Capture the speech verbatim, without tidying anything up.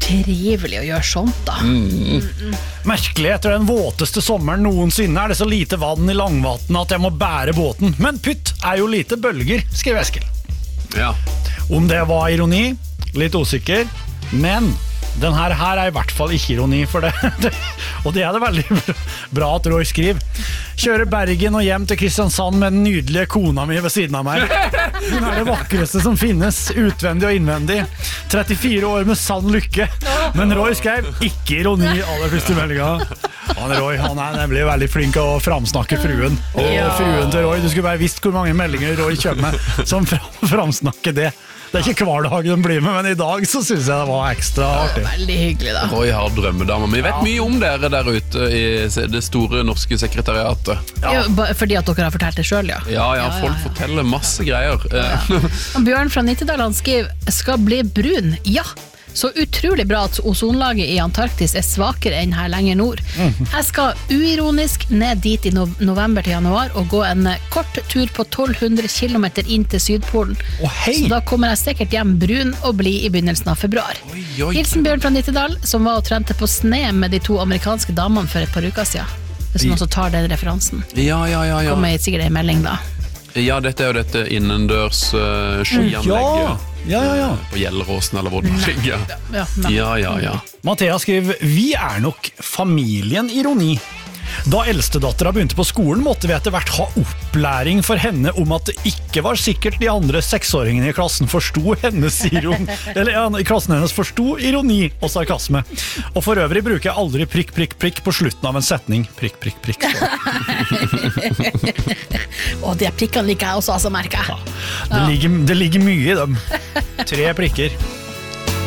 trivelig å gjøre sånt da. Mm. Mm. Merkelig, etter den våteste sommeren noensinne er det så lite vann i Langvatn at jeg må bære båten. Men pytt er jo lite bølger, skriver Eskil. Ja. Om det var ironi, litt usikker, men den her, her er i hvert fall ikke ironi for det. Og det er det veldig bra at Roy skriver. Kjører Bergen og hjem til Kristiansand med den nydelige kona mi ved siden av meg. Hun er det vakreste som finnes, utvendig og innvendig. trettifire år med sann lykke. Men Roy skrev ikke ironi aller første meldinga. Han Roy, han er nemlig veldig flink å framsnakke fruen. Og ja. Fruen til Roy, du skulle bare visst hvor mange meldinger Roy kjøper med som framsnakker det. Det er ikke hver dag de blir med, men i dag så synes jeg det var ekstra artig. Veldig hyggelig da. Roy har drømmedamer, men vi vet mye om dere der ute i det store norske sekretariatet. Ja. Ja, fordi at dere har fortalt det selv, ja. Ja, ja, folk ja, ja, ja. forteller masse greier. Ja. Bjørn fra Nittedal, han skriver, skal bli brun, ja. Så utrolig bra at ozonlaget i Antarktis er svakere enn her lenger nord. Jeg skal uironisk ned dit i november til januar og gå en kort tur på tolv hundre kilometer inn til Sydpolen. Oh, hei. Så da kommer jeg sikkert hjem brun og bli i begynnelsen av februar. Oi, oi. Hilsen Bjørn fra Nittedal, som var og trente på sne med de to amerikanske damene for et par uker siden. Hvis noen som tar den referansen. Ja, ja, ja, ja. Kommer sikkert en melding da. Ja, dette er jo dette innendørs uh, skianlegget. Ja. Ja, ja, ja. På Gjelleråsen eller hvor det ligger. Ja, ja, ja, ja. Mathea skriver, vi er nok familien ironi. Da eldstedattera begynte på skolen, måtte vi etter hvert ha opplæring for henne om at det ikke var sikkert de andre seksåringene i klassen forsto hennes iron, eller ja, i klassen hennes forsto ironi og sarkasme. Og for øvrig bruker jeg aldri prikk, prikk, prikk på slutten av en setning. Prikk, prikk, prikk. Og de prikkene liker jeg også, altså, merker jeg. Ja, det, ligger, det ligger mye i dem. Tre prikker.